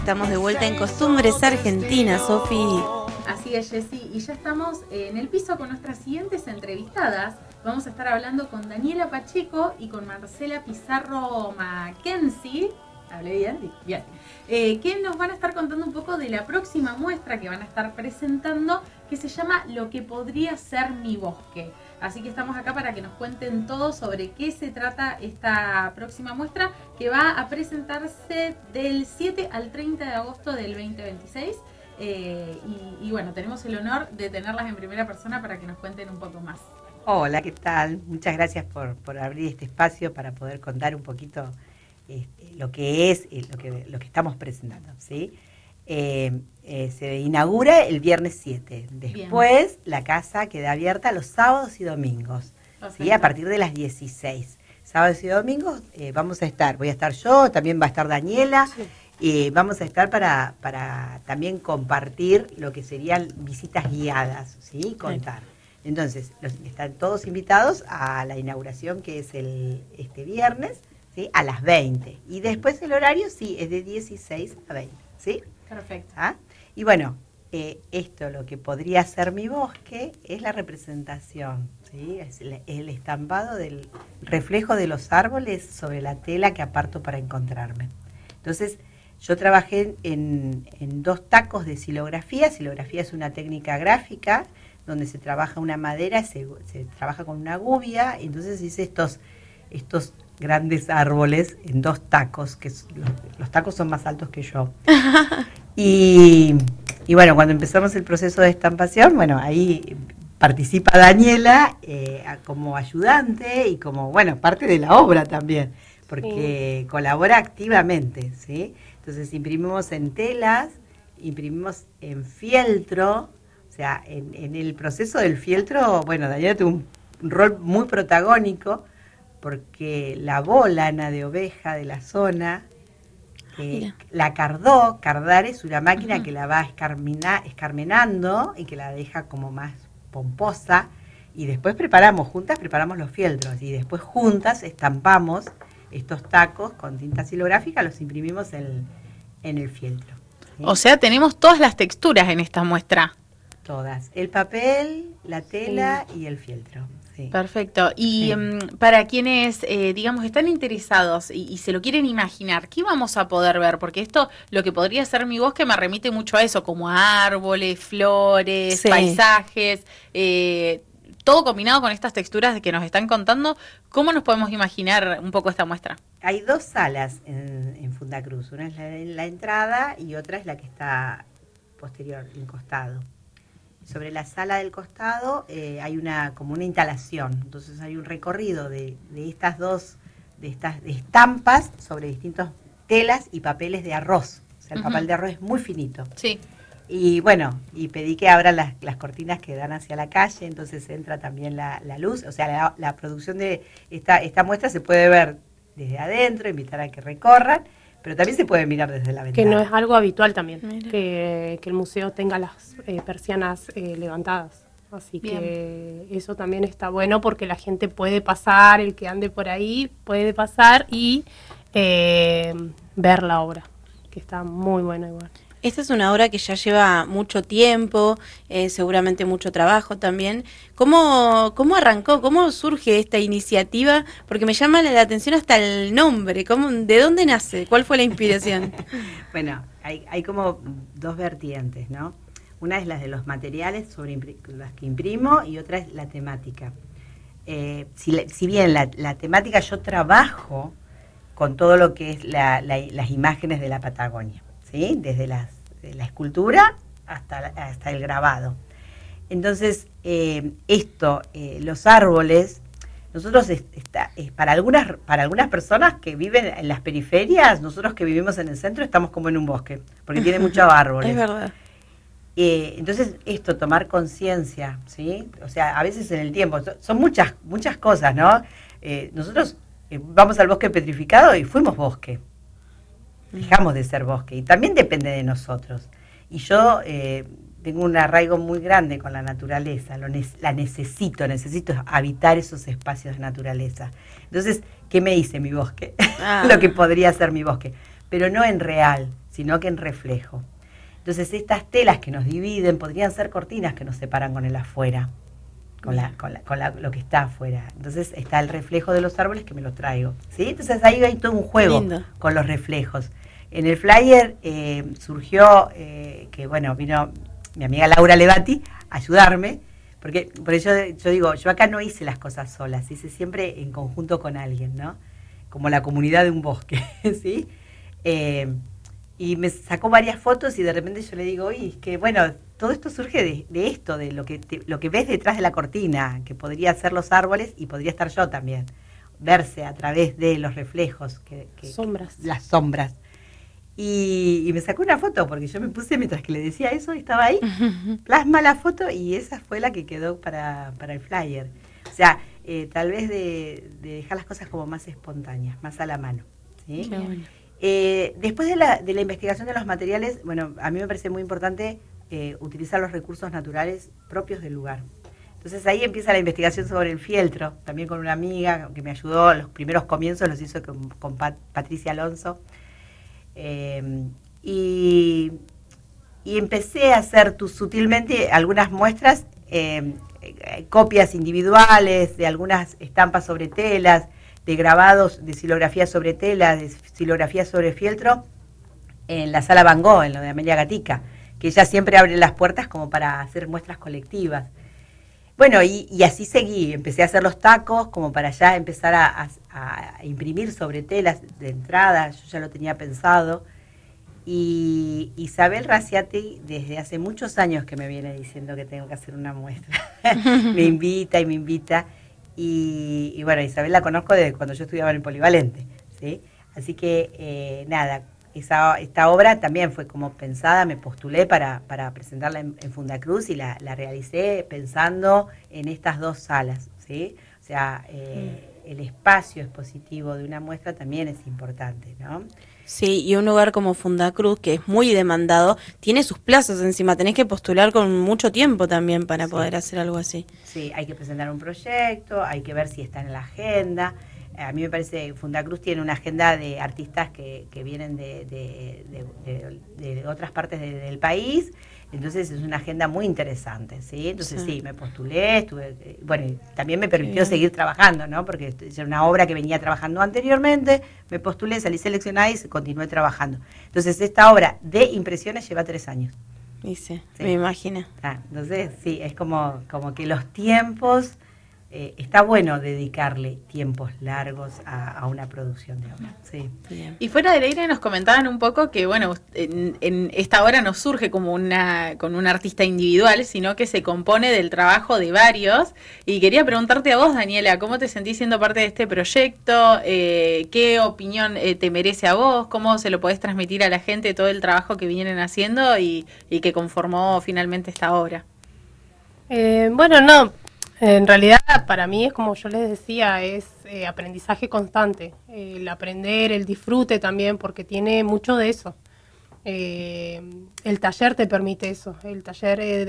Estamos de vuelta en Costumbres Argentinas, Sofi. Así es, Jessy, y ya estamos en el piso con nuestras siguientes entrevistadas. Vamos a estar hablando con Daniela Pacheco y con Marcela Pizarro Mackenzie. ¿Hablé bien? Bien. Que nos van a estar contando un poco de la próxima muestra que van a estar presentando, que se llama Lo que podría ser mi bosque. Así que estamos acá para que nos cuenten todo sobre qué se trata esta próxima muestra, que va a presentarse del 7 al 30 de agosto del 2026. Y bueno, tenemos el honor de tenerlas en primera persona para que nos cuenten un poco más. Hola, ¿qué tal? Muchas gracias por abrir este espacio para poder contar un poquito lo que es, lo que estamos presentando, ¿sí? Se inaugura el viernes 7. Después, bien, la casa queda abierta los sábados y domingos, ¿sí? A partir de las 16. Sábados y domingos voy a estar yo, también va a estar Daniela, sí. Vamos a estar para también compartir lo que serían visitas guiadas, ¿sí? Contar. Entonces, están todos invitados a la inauguración, que es este viernes, ¿sí? A las 20. Y después el horario, sí, es de 16 a 20, ¿sí? Perfecto. ¿Ah? Y bueno, esto, lo que podría ser mi bosque, es la representación, ¿sí? Es el estampado del reflejo de los árboles sobre la tela que aparto para encontrarme. Entonces, yo trabajé en 2 tacos de silografía. Silografía es una técnica gráfica donde se trabaja una madera, se trabaja con una gubia, entonces hice estos grandes árboles en 2 tacos, que los tacos son más altos que yo. Y bueno, cuando empezamos el proceso de estampación, bueno, ahí participa Daniela como ayudante y como, bueno, parte de la obra también, porque colabora activamente, ¿sí? Entonces imprimimos en telas, imprimimos en fieltro. O sea, en el proceso del fieltro, bueno, Daniela tuvo un rol muy protagónico, porque lavó lana de oveja de la zona, la cardó. Cardar es una máquina que la va escarmenando y que la deja como más pomposa, y después juntas preparamos los fieltros, y después juntas estampamos estos tacos con tinta silográfica, los imprimimos en el fieltro, ¿sí? O sea, tenemos todas las texturas en esta muestra. Todas, el papel, la tela, sí, y el fieltro. Sí. Perfecto. Y para quienes, digamos, están interesados y se lo quieren imaginar, ¿qué vamos a poder ver? Porque esto, lo que podría ser mi bosque, me remite mucho a eso, como a árboles, flores, sí, paisajes, todo combinado con estas texturas que nos están contando. ¿Cómo nos podemos imaginar un poco esta muestra? Hay 2 salas en Funda Cruz. Una es la entrada y otra es la que está posterior, en costado. Sobre la sala del costado hay como una instalación. Entonces hay un recorrido de estas 2 estampas sobre distintas telas y papeles de arroz. O sea, el papel de arroz es muy finito. Sí. Y bueno, y pedí que abran las cortinas que dan hacia la calle, entonces entra también la luz. O sea, la producción de esta muestra se puede ver desde adentro, invitar a que recorran, pero también se puede mirar desde la ventana. Que no es algo habitual también, que el museo tenga las persianas levantadas. Así bien, que eso también está bueno, porque la gente puede pasar, el que ande por ahí puede pasar y ver la obra, que está muy buena igual. Esta es una obra que ya lleva mucho tiempo, seguramente mucho trabajo también. ¿Cómo arrancó? ¿Cómo surge esta iniciativa? Porque me llama la atención hasta el nombre. ¿De dónde nace? ¿Cuál fue la inspiración? Bueno, hay como 2 vertientes, ¿no? Una es la de los materiales sobre las que imprimo, y otra es la temática. Si bien la temática, yo trabajo con todo lo que es las imágenes de la Patagonia, ¿sí? Desde la escultura hasta el grabado. Entonces, los árboles, nosotros para algunas personas que viven en las periferias, nosotros que vivimos en el centro estamos como en un bosque, porque tiene muchos árboles. Es verdad. Entonces, tomar conciencia, ¿sí? O sea, a veces en el tiempo, son muchas cosas, ¿no? Nosotros vamos al bosque petrificado y fuimos bosque. Dejamos de ser bosque, y también depende de nosotros. Y yo tengo un arraigo muy grande con la naturaleza, necesito habitar esos espacios de naturaleza. Entonces, ¿qué me dice mi bosque? Lo que podría ser mi bosque, pero no en real, sino que en reflejo. Entonces estas telas que nos dividen podrían ser cortinas que nos separan con el afuera, lo que está afuera. Entonces está el reflejo de los árboles que me los traigo, ¿sí? Entonces ahí hay todo un juego con los reflejos. En el flyer surgió que, bueno, vino mi amiga Laura Levati a ayudarme, porque por eso yo digo, yo acá no hice las cosas solas, hice siempre en conjunto con alguien, ¿no? Como la comunidad de un bosque, ¿sí? Y me sacó varias fotos y de repente yo le digo, oye, es que bueno, todo esto surge de esto, de lo que ves detrás de la cortina, que podría ser los árboles y podría estar yo también, verse a través de los reflejos, sombras. Las sombras. Y me sacó una foto, porque yo me puse, mientras que le decía eso, estaba ahí, plasma la foto y esa fue la que quedó para el flyer. O sea, tal vez de dejar las cosas como más espontáneas, más a la mano, ¿sí? Qué bueno. Después de la investigación de los materiales, bueno, a mí me parece muy importante utilizar los recursos naturales propios del lugar. Entonces ahí empieza la investigación sobre el fieltro, también con una amiga que me ayudó, los primeros comienzos los hizo con Patricia Alonso. Y empecé a hacer sutilmente algunas muestras, copias individuales de algunas estampas sobre telas, de grabados de xilografía sobre tela, de xilografía sobre fieltro, en la sala Van Gogh, en lo de Amelia Gatica, que ella siempre abre las puertas como para hacer muestras colectivas. Bueno, y así seguí, empecé a hacer los tacos como para ya empezar a imprimir sobre telas de entrada, yo ya lo tenía pensado. Y Isabel Raciati, desde hace muchos años que me viene diciendo que tengo que hacer una muestra, me invita. Y bueno, Isabel la conozco desde cuando yo estudiaba en el Polivalente, ¿sí? Así que nada, esta obra también fue como pensada, me postulé para presentarla en Fundacruz y la realicé pensando en estas dos salas, ¿sí? O sea, el espacio expositivo de una muestra también es importante, ¿no? Sí, y un lugar como Fundacruz, que es muy demandado, tiene sus plazos encima, tenés que postular con mucho tiempo también para poder hacer algo así. Sí, hay que presentar un proyecto, hay que ver si está en la agenda. A mí me parece que Fundacruz tiene una agenda de artistas que vienen de otras partes del país, entonces es una agenda muy interesante, ¿sí? Entonces sí, me postulé, estuve, bueno, y también me permitió seguir trabajando, ¿no? Porque es una obra que venía trabajando anteriormente, me postulé, salí seleccionada y continué trabajando. Entonces esta obra de impresiones lleva 3 años. Sí, me imagino. Entonces sí, es como que los tiempos... está bueno dedicarle tiempos largos a una producción de obra. Sí. Y fuera del aire nos comentaban un poco que, bueno, en esta obra no surge como con un artista individual, sino que se compone del trabajo de varios. Y quería preguntarte a vos, Daniela, ¿cómo te sentís siendo parte de este proyecto? ¿Qué opinión te merece a vos? ¿Cómo se lo podés transmitir a la gente todo el trabajo que vienen haciendo y que conformó finalmente esta obra? Bueno, no. En realidad, para mí es como yo les decía, es aprendizaje constante, el aprender, el disfrute también, porque tiene mucho de eso. El taller te permite eso, el taller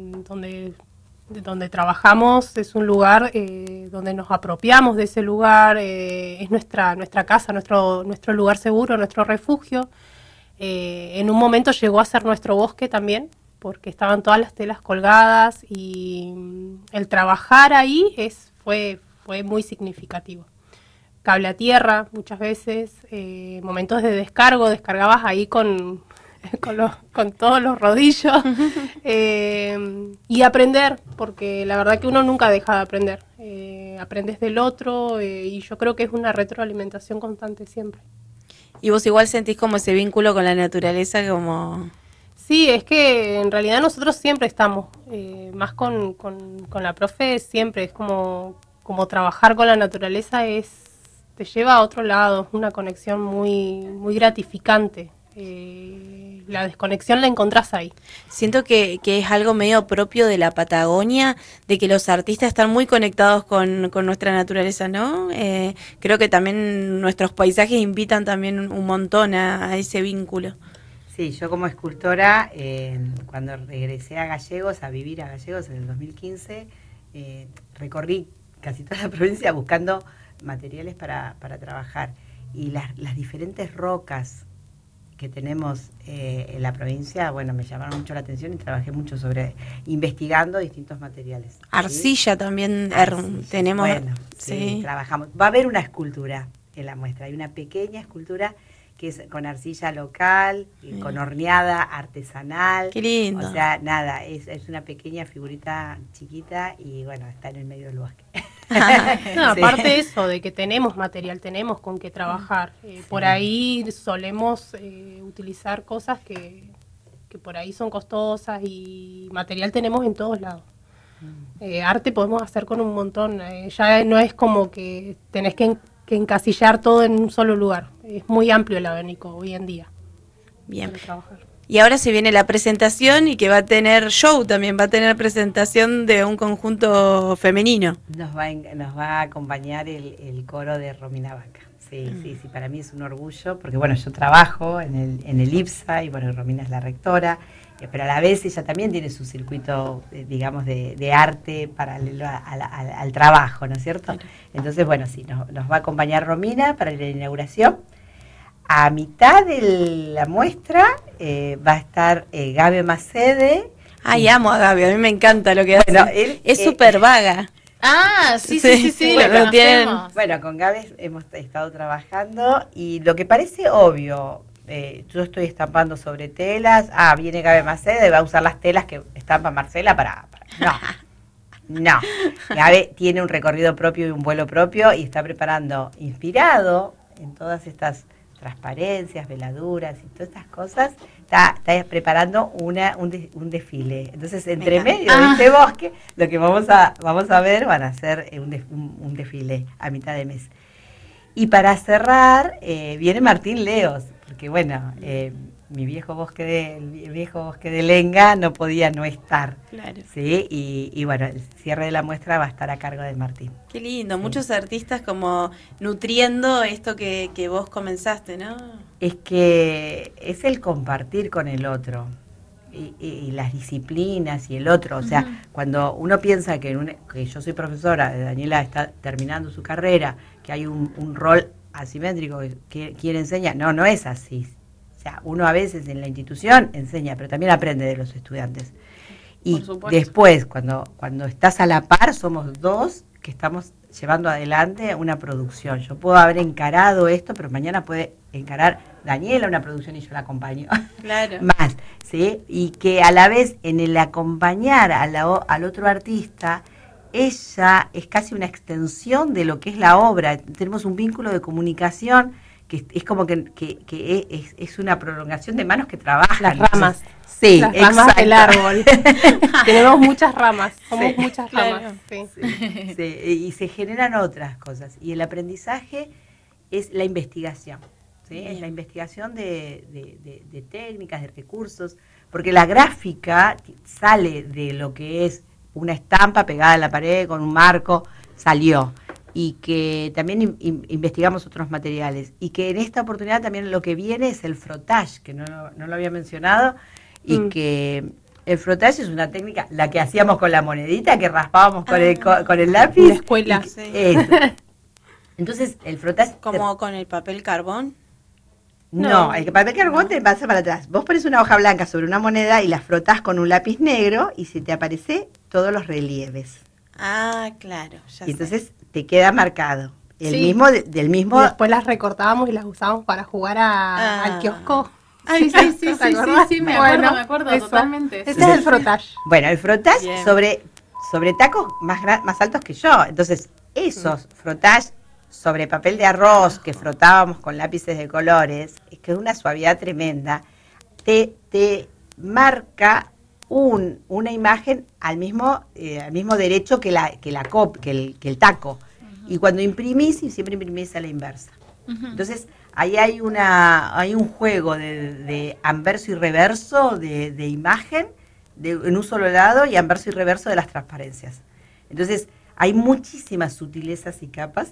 donde trabajamos es un lugar donde nos apropiamos de ese lugar, es nuestra casa, nuestro lugar seguro, nuestro refugio. En un momento llegó a ser nuestro bosque también, porque estaban todas las telas colgadas y el trabajar ahí fue muy significativo. Cable a tierra muchas veces, momentos de descargabas ahí con todos los rodillos y aprender, porque la verdad que uno nunca deja de aprender, aprendes del otro y yo creo que es una retroalimentación constante siempre. ¿Y vos igual sentís como ese vínculo con la naturaleza como...? Sí, es que en realidad nosotros siempre estamos, más con la profe, siempre es como trabajar con la naturaleza te lleva a otro lado, es una conexión muy gratificante. La desconexión la encontrás ahí. Siento que es algo medio propio de la Patagonia, de que los artistas están muy conectados con nuestra naturaleza, ¿no? Creo que también nuestros paisajes invitan también un montón a ese vínculo. Sí, yo como escultora, cuando regresé a Gallegos, a vivir a Gallegos en el 2015, recorrí casi toda la provincia buscando materiales para trabajar. Y las diferentes rocas que tenemos en la provincia, bueno, me llamaron mucho la atención y trabajé mucho sobre investigando distintos materiales. Arcilla ¿sí? también tenemos. Bueno, sí, trabajamos. Va a haber una escultura en la muestra, hay una pequeña escultura que es con arcilla local, con horneada artesanal. Qué lindo. O sea, nada, es una pequeña figurita chiquita y bueno, está en el medio del bosque. No, aparte de eso, de que tenemos material, tenemos con qué trabajar. Por ahí solemos utilizar cosas que por ahí son costosas y material tenemos en todos lados. Arte podemos hacer con un montón. Ya no es como que tenés que encasillar todo en un solo lugar. Es muy amplio el abanico hoy en día. Bien. Para trabajar. Y ahora se viene la presentación y que va a tener show también, va a tener presentación de un conjunto femenino. Nos va a acompañar el coro de Romina Vaca. Sí, para mí es un orgullo, porque bueno, yo trabajo en el IPSA y bueno, Romina es la rectora, pero a la vez ella también tiene su circuito, digamos, de arte paralelo al trabajo, ¿no es cierto? Claro. Entonces, bueno, sí, nos va a acompañar Romina para la inauguración. A mitad de la muestra va a estar Gabe Macede. Ay, amo a Gabe, a mí me encanta lo que hace. Es súper vaga. Ah, sí, lo tienen. Bueno, con Gabe hemos estado trabajando y lo que parece obvio, yo estoy estampando sobre telas, viene Gabe Macede, va a usar las telas que estampa Marcela para... No, Gabe tiene un recorrido propio y un vuelo propio y está preparando, inspirado en todas estas transparencias, veladuras y todas estas cosas, está preparando un desfile. Entonces, entre medio de este bosque, lo que vamos a ver van a ser un desfile a mitad de mes. Y para cerrar, viene Martín Leos, porque bueno, mi viejo bosque de Lenga no podía no estar. Claro. ¿Sí? Y bueno, el cierre de la muestra va a estar a cargo de Martín. Qué lindo, muchos artistas como nutriendo esto que vos comenzaste, ¿no? Es que es el compartir con el otro y las disciplinas y el otro. O sea, cuando uno piensa que yo soy profesora, Daniela está terminando su carrera, que hay un rol asimétrico que quiere enseñar, no es así. O sea, uno a veces en la institución enseña, pero también aprende de los estudiantes. Y después, cuando estás a la par, somos dos que estamos llevando adelante una producción. Yo puedo haber encarado esto, pero mañana puede encarar Daniela una producción y yo la acompaño. Claro. Más, ¿sí? Y que a la vez en el acompañar al otro artista, ella es casi una extensión de lo que es la obra. Tenemos un vínculo de comunicación que es como que es una prolongación de manos que trabajan. Las ramas. Sí, las ramas del árbol. Tenemos muchas ramas, somos muchas ramas. Sí, y se generan otras cosas. Y el aprendizaje es la investigación. ¿Sí? Es la investigación de técnicas, de recursos, porque la gráfica sale de lo que es una estampa pegada en la pared con un marco, salió. Y que también investigamos otros materiales. Y que en esta oportunidad también lo que viene es el frottage, que no lo había mencionado, y que el frottage es una técnica, la que hacíamos con la monedita, que raspábamos con el lápiz. En la escuela. Entonces, el frottage... ¿Como con el papel carbón? No, el papel carbón te pasa para atrás. Vos pones una hoja blanca sobre una moneda y la frotás con un lápiz negro y se te aparece todos los relieves. Ah, claro. Y entonces te queda marcado. Del mismo. Y después las recortábamos y las usábamos para jugar al kiosco. Ay, sí, me acuerdo eso, totalmente. Ese es el frottage. Bueno, el frottage sobre tacos más altos que yo. Entonces, esos frottage sobre papel de arroz que frotábamos con lápices de colores, es que es una suavidad tremenda, te marca una imagen al mismo derecho que el taco. Y cuando imprimís, y siempre imprimís a la inversa. Entonces, ahí hay un juego de anverso y reverso de imagen en un solo lado y anverso y reverso de las transparencias. Entonces, hay muchísimas sutilezas y capas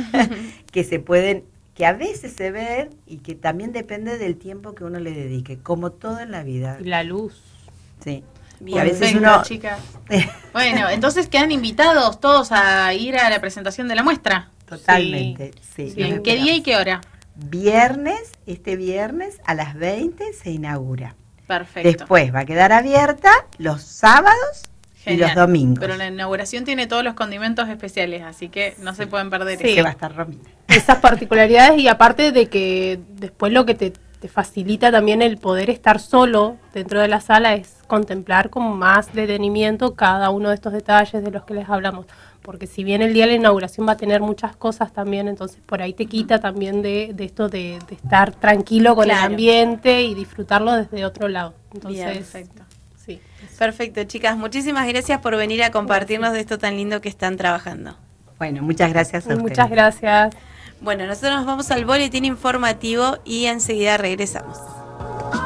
que a veces se ven y que también depende del tiempo que uno le dedique, como todo en la vida. Y la luz. Sí. Bien, a veces chicas. Bueno, entonces quedan invitados todos a ir a la presentación de la muestra. Totalmente, sí. ¿En qué día y qué hora? este viernes a las 20 se inaugura. Perfecto. Después va a quedar abierta los sábados y los domingos. Pero la inauguración tiene todos los condimentos especiales, así que no se pueden perder. Sí, que va a estar Romina. Esas particularidades, y aparte de que después lo que te facilita también el poder estar solo dentro de la sala es contemplar con más detenimiento cada uno de estos detalles de los que les hablamos. Porque si bien el día de la inauguración va a tener muchas cosas también, entonces por ahí te quita también de esto de estar tranquilo con el ambiente y disfrutarlo desde otro lado. Entonces, bien, perfecto. Sí. Perfecto, chicas. Muchísimas gracias por venir a compartirnos de esto tan lindo que están trabajando. Bueno, muchas gracias a ustedes. Muchas gracias. Bueno, nosotros nos vamos al boletín informativo y enseguida regresamos.